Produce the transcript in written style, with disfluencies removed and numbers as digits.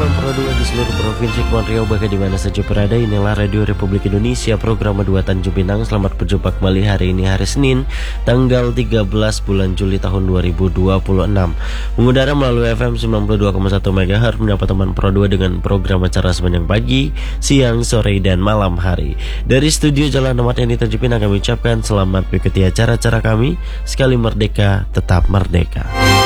teman-teman Pro 2 di seluruh provinsi Kepulauan Riau, bahkan di mana saja berada. Inilah Radio Republik Indonesia, program Dua Tanjung Pinang. Selamat berjumpa kembali hari ini, hari Senin, tanggal 13 bulan Juli tahun 2026. Mengudara melalui FM 92,1 MHz, menyapa teman Pro 2 dengan program acara sepanjang pagi, siang, sore, dan malam hari. Dari studio Jalan Ahmad Yani Tanjung Pinang, kami ucapkan selamat mengikuti acara-acara kami. Sekali merdeka, tetap merdeka.